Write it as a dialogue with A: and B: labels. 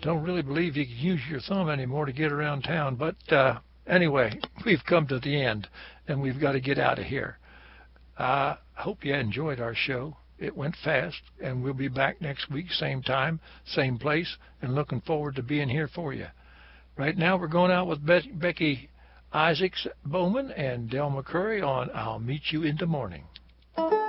A: Don't really believe you can use your thumb anymore to get around town. But anyway, we've come to the end, and we've got to get out of here. I hope you enjoyed our show. It went fast, and we'll be back next week, same time, same place, and looking forward to being here for you. Right now, we're going out with Becky Isaacs Bowman and Del McCurry on I'll Meet You in the Morning.